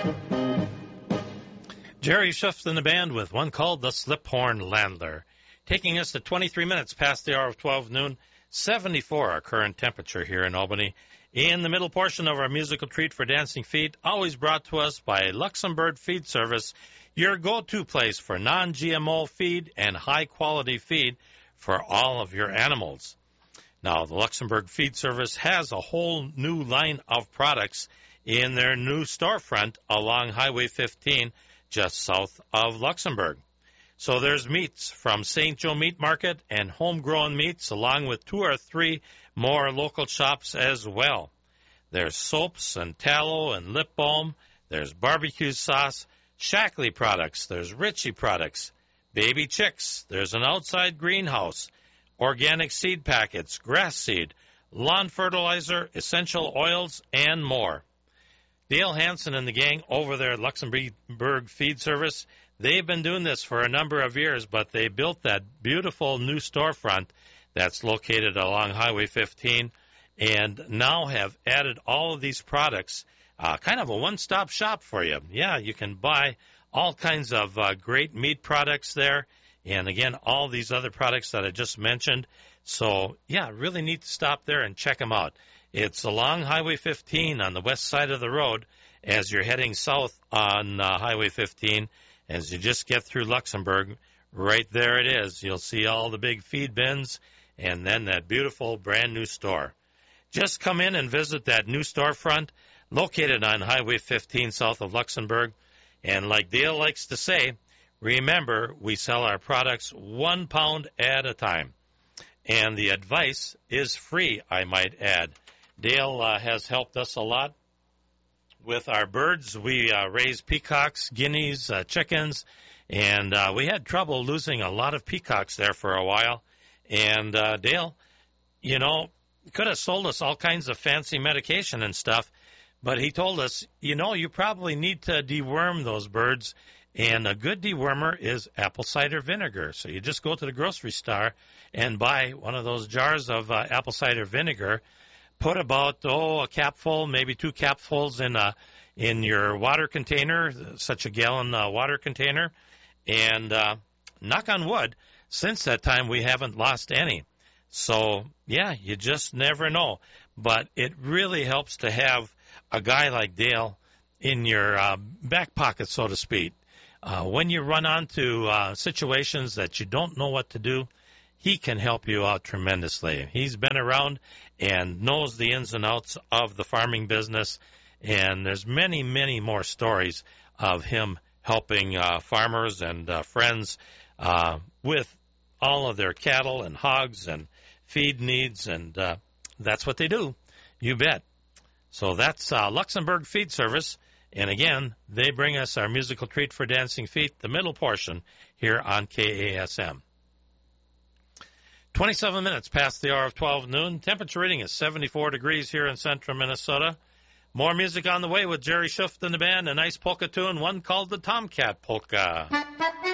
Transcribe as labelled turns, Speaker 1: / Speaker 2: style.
Speaker 1: Jerry Schuft and the band with one called the Sliphorn Landler. Taking us to 23 minutes past the hour of 12 noon, 74 our current temperature here in Albany. In the middle portion of our musical treat for dancing feet, always brought to us by Luxembourg Feed Service, your go-to place for non-GMO feed and high-quality feed for all of your animals. Now, the Luxembourg Feed Service has a whole new line of products in their new storefront along Highway 15, just south of Luxembourg. So there's meats from St. Joe Meat Market and homegrown meats, along with 2 or 3 more local shops as well. There's soaps and tallow and lip balm. There's barbecue sauce, Shackley products. There's Ritchie products, baby chicks. There's an outside greenhouse, organic seed packets, grass seed, lawn fertilizer, essential oils, and more. Dale Hansen and the gang over there at Luxembourg Feed Service, they've been doing this for a number of years, but they built that beautiful new storefront that's located along Highway 15 and now have added all of these products, kind of a one-stop shop for you. Yeah, you can buy all kinds of great meat products there, and again, all these other products that I just mentioned. So, yeah, really need to stop there and check them out. It's along Highway 15 on the west side of the road as you're heading south on Highway 15. As you just get through Luxembourg, right there it is. You'll see all the big feed bins and then that beautiful brand new store. Just come in and visit that new storefront located on Highway 15 south of Luxembourg. And like Dale likes to say, remember, we sell our products 1 pound at a time. And the advice is free, I might add. Dale has helped us a lot with our birds. We raise peacocks, guineas, chickens, and we had trouble losing a lot of peacocks there for a while. And Dale, you know, could have sold us all kinds of fancy medication and stuff, but he told us, you know, you probably need to deworm those birds, and a good dewormer is apple cider vinegar. So you just go to the grocery store and buy one of those jars of apple cider vinegar. Put about, a capful, maybe 2 capfuls in your water container, such a gallon water container. And knock on wood, since that time we haven't lost any. So, yeah, you just never know. But it really helps to have a guy like Dale in your back pocket, so to speak. When you run onto situations that you don't know what to do, he can help you out tremendously. He's been around and knows the ins and outs of the farming business, and there's many, many more stories of him helping farmers and friends with all of their cattle and hogs and feed needs, and that's what they do. You bet. So that's Luxembourg Feed Service, and again, they bring us our musical treat for dancing feet, the middle portion, here on KASM. 27 minutes past the hour of 12 noon. Temperature reading is 74 degrees here in central Minnesota. More music on the way with Jerry Schuft and the band, a nice polka tune, one called the Tomcat Polka.